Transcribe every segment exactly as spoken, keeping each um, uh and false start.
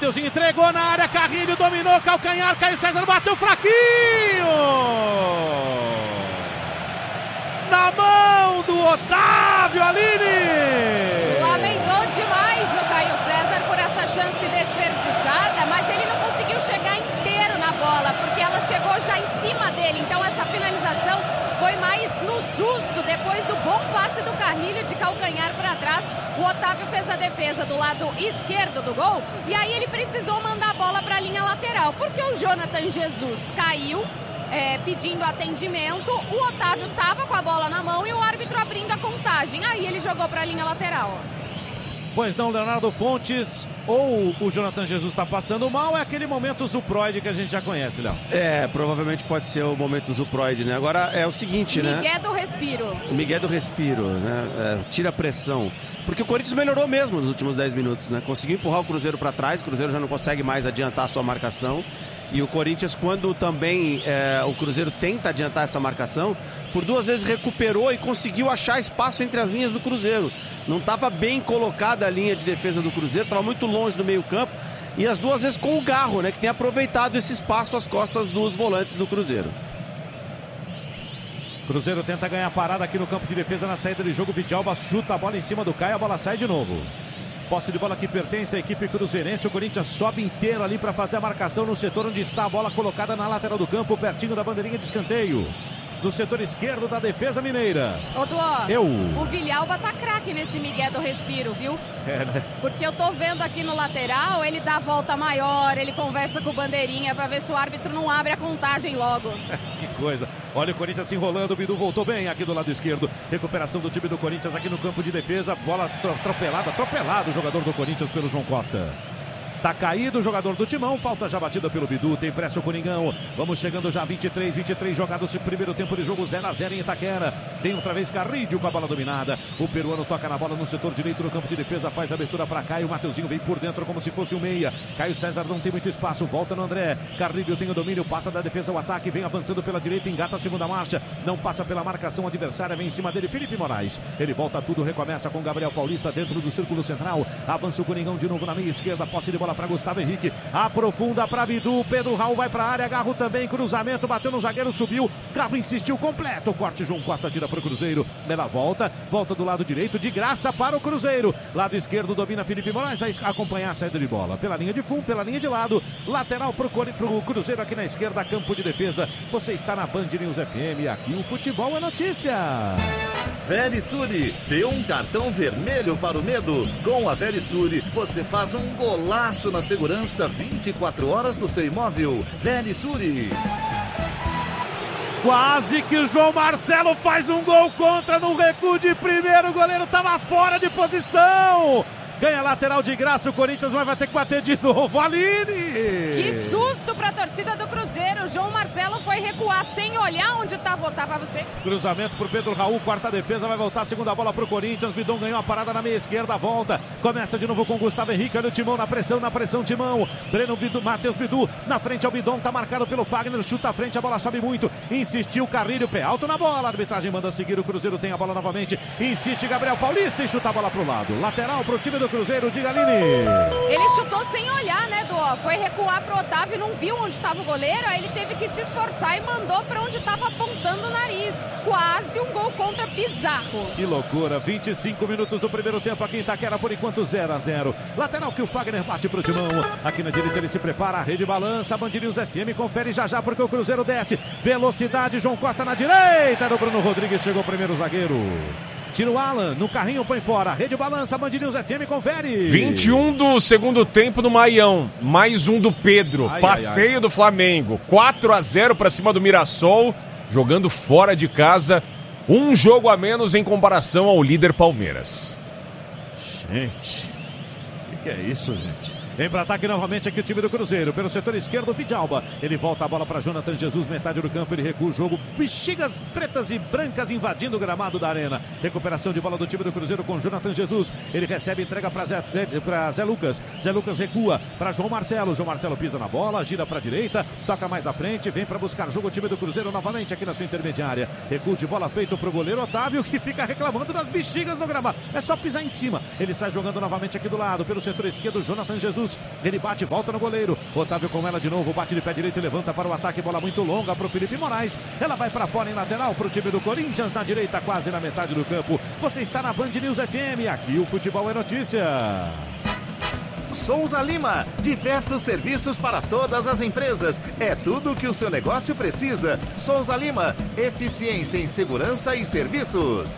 Mateuzinho entregou na área, Carrilho dominou, calcanhar, Caio César bateu fraquinho! Na mão do Otávio Aline! Lamentou demais o Caio César por essa chance desperdiçada, mas ele não conseguiu chegar inteiro na bola, porque ela chegou já em cima dele. Então essa finalização foi mais no susto, depois do bom passe do Carrilho de calcanhar para trás. O Otávio fez a defesa do lado esquerdo do gol e aí ele precisou mandar a bola para a linha lateral, porque o Jonathan Jesus caiu é, pedindo atendimento, o Otávio estava com a bola na mão e o árbitro abrindo a contagem, aí ele jogou para a linha lateral. Pois não, Leonardo Fontes, ou o Jonathan Jesus está passando mal, é aquele momento Zuproide que a gente já conhece, Léo. É, provavelmente pode ser o momento Zuproide, né? Agora é o seguinte, Miguel né? Miguel do respiro. Miguel do respiro, né? É, tira a pressão. Porque o Corinthians melhorou mesmo nos últimos dez minutos, né? Conseguiu empurrar o Cruzeiro para trás, o Cruzeiro já não consegue mais adiantar a sua marcação. E o Corinthians, quando também é, o Cruzeiro tenta adiantar essa marcação, por duas vezes recuperou e conseguiu achar espaço entre as linhas do Cruzeiro. Não estava bem colocada a linha de defesa do Cruzeiro, estava muito longe do meio campo. E as duas vezes com o Garro, né, que tem aproveitado esse espaço às costas dos volantes do Cruzeiro. Cruzeiro tenta ganhar parada aqui no campo de defesa na saída de jogo. Vidalba chuta a bola em cima do Caio, a bola sai de novo. Posse de bola que pertence à equipe cruzeirense. O Corinthians sobe inteiro ali para fazer a marcação no setor onde está a bola colocada na lateral do campo, pertinho da bandeirinha de escanteio. No setor esquerdo da defesa mineira. Ô, Duó, eu. O Vilhalba tá craque nesse Miguel do respiro, viu? É, né? Porque eu tô vendo aqui no lateral, ele dá a volta maior, ele conversa com o bandeirinha pra ver se o árbitro não abre a contagem logo. Que coisa. Olha o Corinthians se enrolando, o Bidu voltou bem aqui do lado esquerdo. Recuperação do time do Corinthians aqui no campo de defesa. Bola atropelada, atropelado o jogador do Corinthians pelo João Costa. Tá caído o jogador do Timão, falta já batida pelo Bidu, tem pressa o Coringão. Vamos chegando já, vinte e três, vinte e três jogados, primeiro tempo de jogo, zero a zero em Itaquera. Tem outra vez Carrilho com a bola dominada. O peruano toca na bola no setor direito no campo de defesa, faz a abertura para Caio. O Mateuzinho vem por dentro como se fosse um meia. Caio César não tem muito espaço, volta no André. Carrilho tem o domínio, passa da defesa ao ataque, vem avançando pela direita, engata a segunda marcha. Não passa pela marcação adversária, vem em cima dele Felipe Moraes. Ele volta tudo, recomeça com Gabriel Paulista dentro do círculo central. Avança o Coringão de novo na meia esquerda, posse de bola para Gustavo Henrique. Aprofunda para Bidu, Pedro Raul vai para a área, Garro também, cruzamento, bateu no zagueiro, subiu, Garro insistiu, completo, corte, João Costa tira para o Cruzeiro, ela volta, volta do lado direito, de graça para o Cruzeiro, lado esquerdo domina Felipe Moraes, vai acompanhar a saída de bola, pela linha de fundo, pela linha de lado, lateral para o Cruzeiro aqui na esquerda, campo de defesa, você está na Band News F M, aqui o futebol é notícia. Verisure, dê um cartão vermelho para o medo. Com a Verisure, você faz um golaço na segurança vinte e quatro horas no seu imóvel. Verisure. Quase que o João Marcelo faz um gol contra no recuo de primeiro, o goleiro estava fora de posição. Ganha lateral de graça o Corinthians, mas vai ter que bater de novo. Aline! Que susto para a torcida do Cruzeiro. O João Marcelo foi recuar sem olhar onde estava. Estava você. Cruzamento para o Pedro Raul, quarta defesa, vai voltar, segunda bola para o Corinthians. Bidon ganhou a parada na meia esquerda, volta. Começa de novo com o Gustavo Henrique, olha o Timão na pressão, na pressão, Timão. Breno Bidu, Matheus Bidu, na frente ao Bidon, tá marcado pelo Fagner, chuta à frente, a bola sobe muito. Insistiu Carrilho, pé alto na bola. A arbitragem manda seguir, o Cruzeiro tem a bola novamente. Insiste Gabriel Paulista e chuta a bola para o lado. Lateral para o time do Cruzeiro, diga Aline. Ele chutou sem olhar, né, Duó? Foi recuar pro Otávio, não viu onde estava o goleiro, aí ele teve que se esforçar e mandou para onde estava apontando o nariz. Quase um gol contra, bizarro. Que loucura, vinte e cinco minutos do primeiro tempo aqui em Itaquera, por enquanto zero a zero. Lateral que o Fagner bate pro Timão. Aqui na direita ele se prepara, a rede balança, a Band News F M confere já já porque o Cruzeiro desce. Velocidade, João Costa na direita, no Bruno Rodrigues, chegou o primeiro zagueiro. Tira o Alan, no carrinho põe fora, rede balança, Band News F M confere. vinte e um do segundo tempo no Maião, mais um do Pedro, ai, passeio ai, ai. do Flamengo, quatro a zero para cima do Mirassol, jogando fora de casa, um jogo a menos em comparação ao líder Palmeiras. Gente, o que, que é isso, gente? Vem para ataque novamente aqui o time do Cruzeiro. Pelo setor esquerdo, Vidalba. Ele volta a bola para Jonathan Jesus, metade do campo. Ele recua o jogo. Bexigas pretas e brancas invadindo o gramado da arena. Recuperação de bola do time do Cruzeiro com Jonathan Jesus. Ele recebe, entrega para Zé, Zé Lucas. Zé Lucas recua para João Marcelo. João Marcelo pisa na bola, gira para a direita, toca mais à frente, vem para buscar jogo o time do Cruzeiro novamente aqui na sua intermediária. Recuo de bola feito para o goleiro Otávio, que fica reclamando das bexigas no gramado. É só pisar em cima. Ele sai jogando novamente aqui do lado. Pelo setor esquerdo, Jonathan Jesus. Jesus. Ele bate e volta no goleiro. Otávio com ela de novo, bate de pé direito e levanta para o ataque. Bola muito longa para o Felipe Moraes. Ela vai para fora em lateral para o time do Corinthians, na direita, quase na metade do campo. Você está na Band News F M. Aqui o futebol é notícia. Souza Lima, diversos serviços para todas as empresas. É tudo o que o seu negócio precisa. Souza Lima, eficiência em segurança e serviços.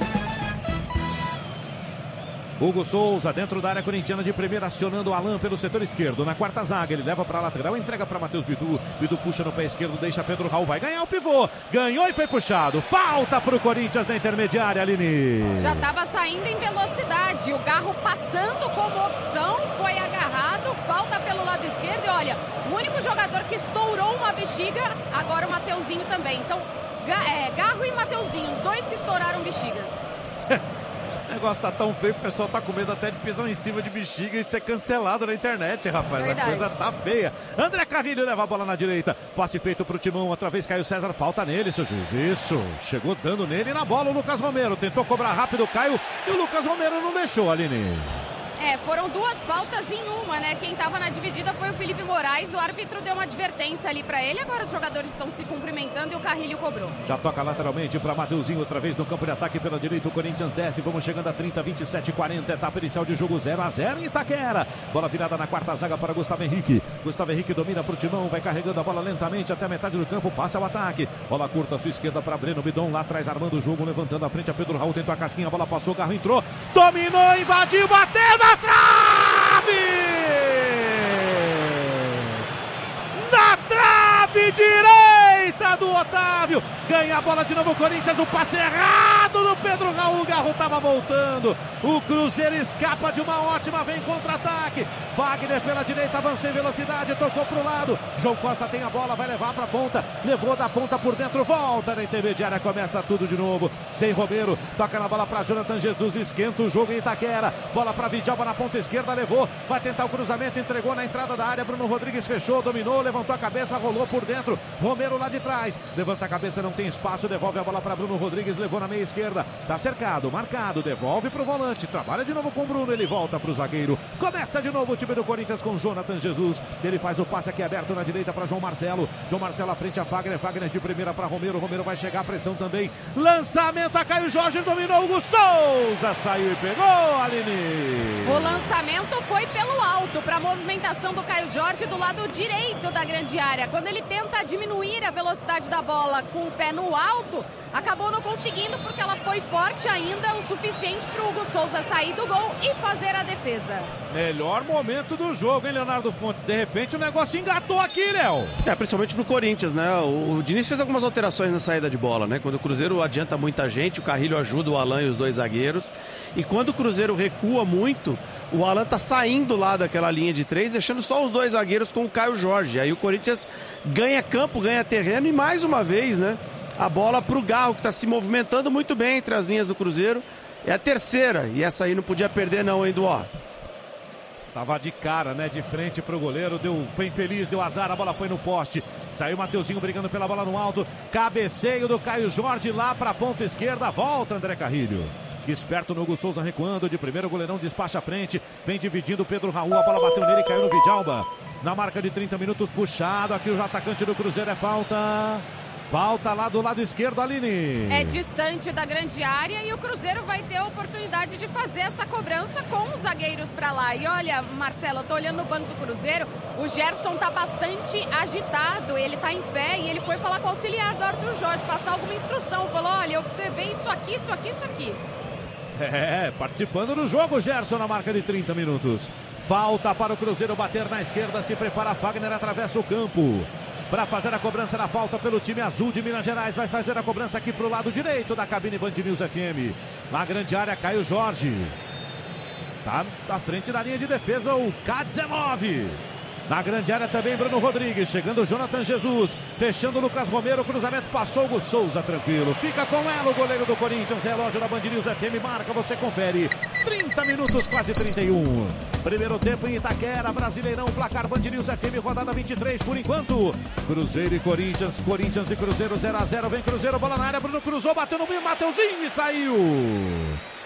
Hugo Souza dentro da área corintiana de primeira, acionando o Alan pelo setor esquerdo. Na quarta zaga, ele leva para a lateral, entrega para Matheus Bidu. Bidu puxa no pé esquerdo, deixa Pedro Raul, vai ganhar o pivô. Ganhou e foi puxado. Falta para o Corinthians na intermediária, Aline. Já estava saindo em velocidade. O Garro passando como opção, foi agarrado. Falta pelo lado esquerdo. E olha, o único jogador que estourou uma bexiga, agora o Mateuzinho também. Então, é, Garro e Mateuzinho, os dois que estouraram bexigas. O negócio tá tão feio que o pessoal tá com medo até de pisar em cima de bexiga e ser cancelado na internet, rapaz. Verdade. A coisa tá feia. André Carrilho leva a bola na direita. Passe feito pro Timão. Outra vez Caio César. Falta nele, seu juiz. Isso. Chegou dando nele na bola o Lucas Romero. Tentou cobrar rápido o Caio e o Lucas Romero não deixou, Aline. É, foram duas faltas em uma, né? Quem tava na dividida foi o Felipe Moraes. O árbitro deu uma advertência ali pra ele. Agora os jogadores estão se cumprimentando e o Carrilho cobrou. Já toca lateralmente pra Mateuzinho. Outra vez no campo de ataque pela direita. O Corinthians desce. Vamos chegando a trinta, vinte e sete, quarenta. Etapa inicial de jogo zero a zero em Itaquera. Bola virada na quarta zaga para Gustavo Henrique. Gustavo Henrique domina pro Timão. Vai carregando a bola lentamente até a metade do campo. Passa ao ataque. Bola curta à sua esquerda para Breno Bidon. Lá atrás armando o jogo. Levantando a frente a Pedro Raul. Tentou a casquinha. A bola passou. O Garro entrou. Dominou. Invadiu. Bateu na trave. Na trave direita do Otávio. Ganha a bola de novo o Corinthians. O passe errado do Pedro Raul. O Garro estava voltando. O Cruzeiro escapa de uma ótima. Vem contra-ataque. Wagner pela direita. Avança em velocidade. Tocou para o lado. João Costa tem a bola. Vai levar para a ponta. Levou da ponta por dentro. Volta na intermediária. Começa tudo de novo. Tem Romero. Toca na bola para Jonathan Jesus. Esquenta o jogo em Itaquera. Bola para Vidalba na ponta esquerda. Levou. Vai tentar o cruzamento. Entregou na entrada da área. Bruno Rodrigues fechou. Dominou. Levantou a cabeça. Rolou por dentro. Romero lá de trás. Levanta a cabeça. Não tem espaço. Devolve a bola para Bruno Rodrigues. Levou na meia esquerda. Tá cercado. Marcado. Devolve para o volante. Trabalha de novo com o Bruno. Ele volta para o zagueiro. Começa de novo o time do Corinthians com Jonathan Jesus. Ele faz o passe aqui aberto na direita para João Marcelo. João Marcelo à frente a Wagner. Wagner de primeira para Romero. Romero vai chegar. A pressão também. Lançamento a Caio Jorge. Dominou Hugo Souza. Saiu e pegou, Aline. O lançamento foi pelo alto para a movimentação do Caio Jorge do lado direito da grande área. Quando ele tenta diminuir a velocidade da bola com o pé no alto, acabou não conseguindo porque ela foi forte ainda, o suficiente para o Hugo Souza sair do gol e fazer a defesa. Melhor momento do jogo, hein, Leonardo Fontes? De repente o negócio engatou aqui, Léo. É, principalmente pro Corinthians, né? O, o Diniz fez algumas alterações na saída de bola, né? Quando o Cruzeiro adianta muita gente, o Carrilho ajuda o Alan e os dois zagueiros. E quando o Cruzeiro recua muito, o Alan tá saindo lá daquela linha de três, deixando só os dois zagueiros com o Caio Jorge. Aí o Corinthians ganha campo, ganha terreno e mais uma vez, né? A bola pro Garro, que está se movimentando muito bem entre as linhas do Cruzeiro. É a terceira, e essa aí não podia perder não, hein, Duó? Tava de cara, né? De frente pro goleiro, deu, foi infeliz, deu azar, a bola foi no poste. Saiu o Mateuzinho brigando pela bola no alto. Cabeceio do Caio Jorge lá pra ponta esquerda. Volta André Carrilho. Esperto no Hugo Souza recuando. De primeiro, o goleirão despacha a frente. Vem dividindo o Pedro Raul. A bola bateu nele e caiu no Vidalba. Na marca de trinta minutos, puxado. Aqui o atacante do Cruzeiro é falta. Falta lá do lado esquerdo, Aline. É distante da grande área e o Cruzeiro vai ter a oportunidade de fazer essa cobrança com os zagueiros para lá. E olha, Marcelo, eu tô olhando no banco do Cruzeiro, o Gerson tá bastante agitado, ele tá em pé e ele foi falar com o auxiliar do Arthur Jorge, passar alguma instrução. Falou, olha, eu observei isso aqui, isso aqui, isso aqui. É, participando do jogo, Gerson na marca de trinta minutos. Falta para o Cruzeiro bater na esquerda, se prepara Wagner, atravessa o campo para fazer a cobrança da falta pelo time azul de Minas Gerais. Vai fazer a cobrança aqui pro lado direito da cabine Band News F M. Na grande área, Caio Jorge. Tá à frente da linha de defesa o K dezenove. Na grande área também Bruno Rodrigues. Chegando o Jonathan Jesus. Fechando o Lucas Romero. Cruzamento passou o Souza, tranquilo. Fica com ela o goleiro do Corinthians. Relógio da Band News F M. Marca, você confere. trinta minutos, quase trinta e um. Primeiro tempo em Itaquera. Brasileirão. Placar Band News F M. Rodada vinte e três por enquanto. Cruzeiro e Corinthians. Corinthians e Cruzeiro zero a zero. Vem Cruzeiro. Bola na área. Bruno cruzou. Bateu no meio. Mateuzinho e saiu.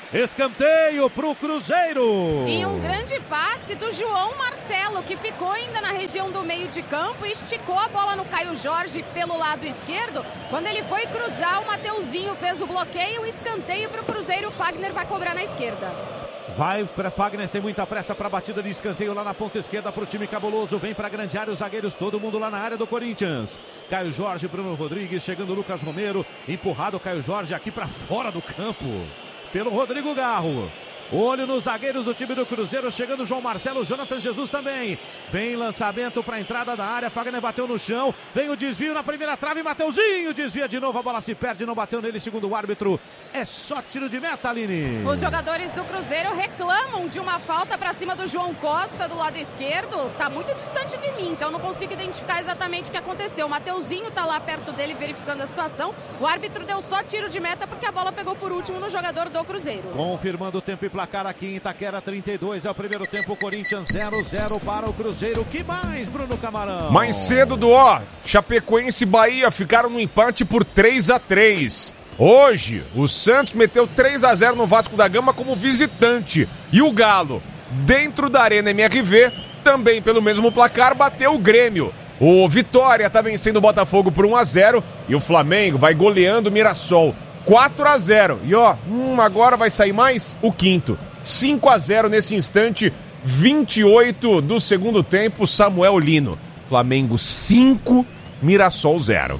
Escanteio pro Cruzeiro. E um grande passe do João Marcelo, que ficou ainda na região do meio de campo e esticou a bola no Caio Jorge pelo lado esquerdo. Quando ele foi cruzar, o Mateuzinho fez o bloqueio, escanteio pro Cruzeiro. O Fagner vai cobrar na esquerda. Vai para Fagner sem muita pressa para a batida de escanteio lá na ponta esquerda para o time cabuloso. Vem para a grande área os zagueiros, todo mundo lá na área do Corinthians. Caio Jorge, Bruno Rodrigues, chegando Lucas Romero. Empurrado Caio Jorge aqui para fora do campo pelo Rodrigo Garro. Olho nos zagueiros do time do Cruzeiro, chegando João Marcelo, Jonathan Jesus também. Vem lançamento para a entrada da área, Fagner bateu no chão, vem o desvio na primeira trave, Mateuzinho desvia de novo, a bola se perde, não bateu nele, segundo o árbitro. É só tiro de meta, Aline. Os jogadores do Cruzeiro reclamam de uma falta para cima do João Costa do lado esquerdo. Tá muito distante de mim, então não consigo identificar exatamente o que aconteceu. O Mateuzinho tá lá perto dele verificando a situação. O árbitro deu só tiro de meta porque a bola pegou por último no jogador do Cruzeiro. Confirmando o tempo e placar aqui em Itaquera, trinta e dois é o primeiro tempo, Corinthians zero a zero para o Cruzeiro. Que mais, Bruno Camarão? Mais cedo do ó, Chapecoense e Bahia ficaram no empate por três a três. Hoje, o Santos meteu três a zero no Vasco da Gama como visitante. E o Galo, dentro da Arena M R V, também pelo mesmo placar, bateu o Grêmio. O Vitória tá vencendo o Botafogo por um a zero e o Flamengo vai goleando o Mirassol quatro a zero. E ó, hum, agora vai sair mais o quinto. cinco a zero nesse instante, vinte e oito do segundo tempo, Samuel Lino. Flamengo cinco, Mirassol zero.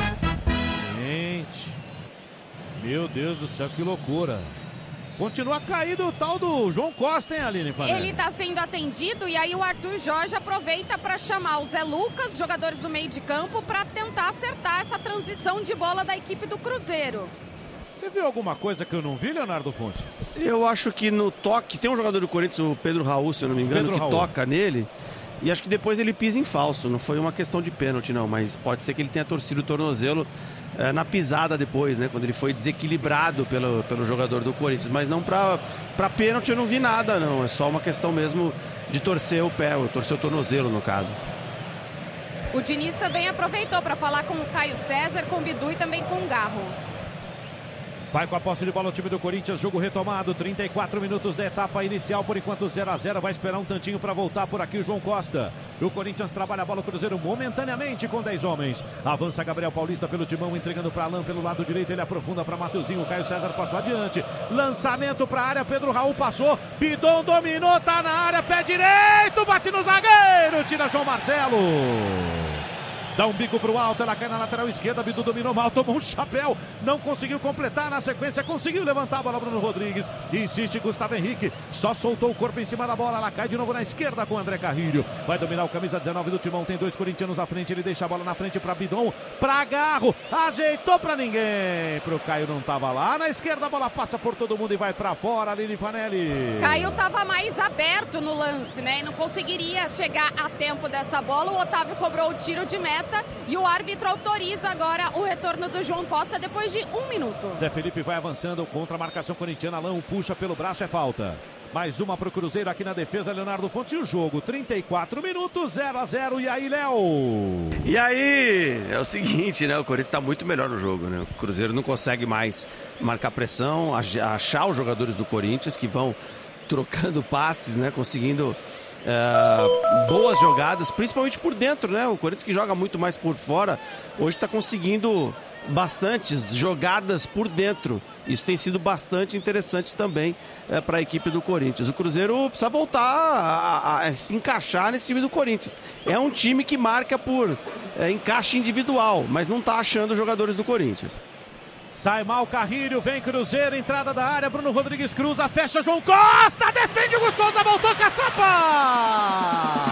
Gente, meu Deus do céu, que loucura. Continua caído o tal do João Costa, hein, Aline? Ele está sendo atendido e aí o Arthur Jorge aproveita para chamar o Zé Lucas, jogadores do meio de campo, para tentar acertar essa transição de bola da equipe do Cruzeiro. Você viu alguma coisa que eu não vi, Leonardo Fontes? Eu acho que no toque, tem um jogador do Corinthians, o Pedro Raul, se eu não me engano, Pedro que Raul. toca nele. E acho que depois ele pisa em falso. Não foi uma questão de pênalti, não. Mas pode ser que ele tenha torcido o tornozelo é, na pisada depois, né? Quando ele foi desequilibrado pelo, pelo jogador do Corinthians. Mas não pra, pra pênalti eu não vi nada, não. É só uma questão mesmo de torcer o pé, ou torcer o tornozelo, no caso. O Diniz também aproveitou para falar com o Caio César, com o Bidu e também com o Garro. Vai com a posse de bola o time do Corinthians, jogo retomado, trinta e quatro minutos da etapa inicial, por enquanto zero a zero, vai esperar um tantinho para voltar por aqui o João Costa. O Corinthians trabalha a bola, o Cruzeiro momentaneamente com dez homens. Avança Gabriel Paulista pelo timão, entregando para Alain pelo lado direito, ele aprofunda para Mateuzinho, o Caio César passou adiante. Lançamento para a área, Pedro Raul passou, Bidon dominou, tá na área, pé direito, bate no zagueiro, tira João Marcelo. Dá um bico pro alto, ela cai na lateral esquerda, Bidu dominou mal, tomou um chapéu, não conseguiu completar na sequência, conseguiu levantar a bola, Bruno Rodrigues, insiste Gustavo Henrique, só soltou o corpo em cima da bola, ela cai de novo na esquerda com o André Carrilho, vai dominar o camisa dezenove do Timão, tem dois corintianos à frente, ele deixa a bola na frente pra Bidon, pra Garro, ajeitou pra ninguém, pro Caio não tava lá, na esquerda a bola passa por todo mundo e vai pra fora, Lili Fanelli. Caio tava mais aberto no lance, né, e não conseguiria chegar a tempo dessa bola, o Otávio cobrou o tiro de meta, e o árbitro autoriza agora o retorno do João Costa depois de um minuto. Zé Felipe vai avançando contra a marcação corintiana. Alain puxa pelo braço, é falta. Mais uma pro Cruzeiro aqui na defesa, Leonardo Fontes. E o jogo, trinta e quatro minutos, zero a zero. E aí, Léo? E aí, é o seguinte, né? O Corinthians tá muito melhor no jogo, né? O Cruzeiro não consegue mais marcar pressão, achar os jogadores do Corinthians que vão trocando passes, né? Conseguindo Uh, boas jogadas, principalmente por dentro, né? O Corinthians, que joga muito mais por fora, hoje está conseguindo bastantes jogadas por dentro. Isso tem sido bastante interessante também uh, para a equipe do Corinthians. O Cruzeiro precisa voltar a, a, a se encaixar nesse time do Corinthians. É um time que marca por uh, encaixe individual, mas não está achando os jogadores do Corinthians. Sai mal Carrilho, vem Cruzeiro, entrada da área, Bruno Rodrigues cruza, fecha João Costa, defende o Hugo Souza, voltou Caçapa!